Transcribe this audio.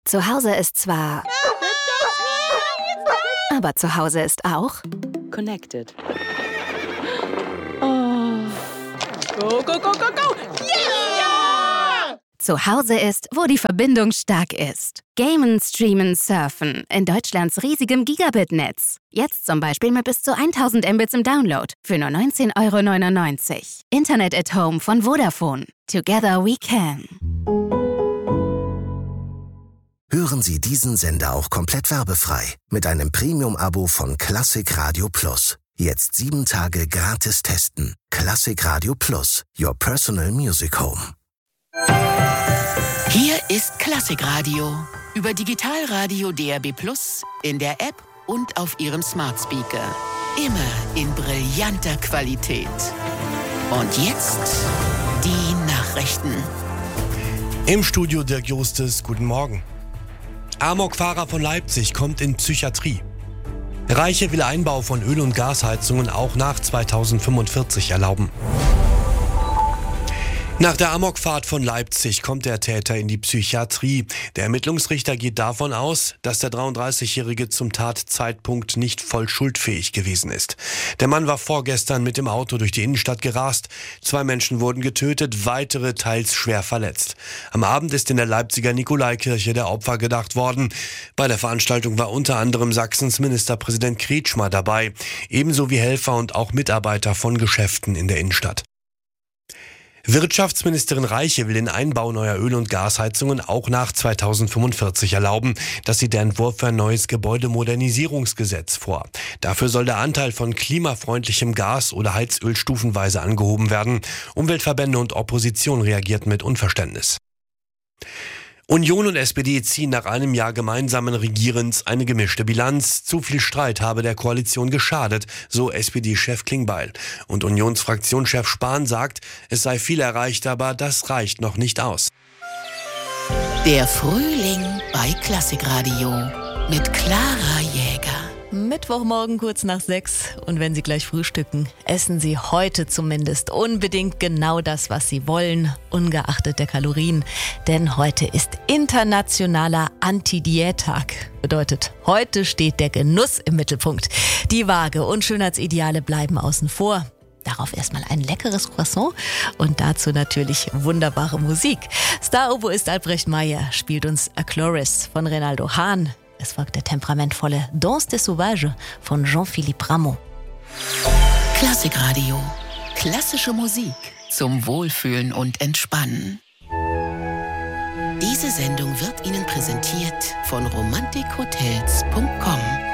Zu Hause ist zwar... Aber zu Hause ist auch... Connected. Oh. Go, go, go, go, go! Yeah! Zu Hause ist, wo die Verbindung stark ist. Gamen, Streamen, Surfen in Deutschlands riesigem Gigabit-Netz. Jetzt zum Beispiel mit bis zu 1000 Mbits im Download für nur 19,99 €. Internet at Home von Vodafone. Together we can. Hören Sie diesen Sender auch komplett werbefrei mit einem Premium-Abo von Klassik Radio Plus. Jetzt 7 Tage gratis testen. Klassik Radio Plus, your personal music home. Hier ist Klassik Radio. Über Digitalradio DAB+, in der App und auf Ihrem Smart Speaker. Immer in brillanter Qualität. Und jetzt die Nachrichten. Im Studio Dirk Justes, guten Morgen. Amokfahrer von Leipzig kommt in Psychiatrie. Reiche will Einbau von Öl- und Gasheizungen auch nach 2045 erlauben. Nach der Amokfahrt von Leipzig kommt der Täter in die Psychiatrie. Der Ermittlungsrichter geht davon aus, dass der 33-Jährige zum Tatzeitpunkt nicht voll schuldfähig gewesen ist. Der Mann war vorgestern mit dem Auto durch die Innenstadt gerast. 2 Menschen wurden getötet, weitere teils schwer verletzt. Am Abend ist in der Leipziger Nikolaikirche der Opfer gedacht worden. Bei der Veranstaltung war unter anderem Sachsens Ministerpräsident Kretschmer dabei, ebenso wie Helfer und auch Mitarbeiter von Geschäften in der Innenstadt. Wirtschaftsministerin Reiche will den Einbau neuer Öl- und Gasheizungen auch nach 2045 erlauben. Das sieht der Entwurf für ein neues Gebäudemodernisierungsgesetz vor. Dafür soll der Anteil von klimafreundlichem Gas oder Heizöl stufenweise angehoben werden. Umweltverbände und Opposition reagierten mit Unverständnis. Union und SPD ziehen nach einem Jahr gemeinsamen Regierens eine gemischte Bilanz. Zu viel Streit habe der Koalition geschadet, so SPD-Chef Klingbeil. Und Unionsfraktionschef Spahn sagt, es sei viel erreicht, aber das reicht noch nicht aus. Der Frühling bei Klassik Radio mit Clara Jäger. Mittwochmorgen kurz nach 6 und wenn Sie gleich frühstücken, essen Sie heute zumindest unbedingt genau das, was Sie wollen, ungeachtet der Kalorien. Denn heute ist internationaler Anti-Diät-Tag. Bedeutet, heute steht der Genuss im Mittelpunkt. Die Waage und Schönheitsideale bleiben außen vor. Darauf erstmal ein leckeres Croissant und dazu natürlich wunderbare Musik. Star-Obo ist Albrecht Meyer, spielt uns A Chloris von Reynaldo Hahn. Es folgt der temperamentvolle Danse des Sauvages von Jean-Philippe Rameau. Klassik Radio. Klassische Musik zum Wohlfühlen und Entspannen. Diese Sendung wird Ihnen präsentiert von romantikhotels.com.